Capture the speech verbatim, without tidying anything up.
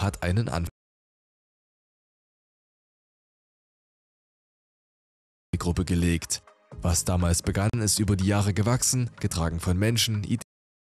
hat einen Anfang. Die Gruppe gelegt. Was damals begann, ist über die Jahre gewachsen, getragen von Menschen, Ideen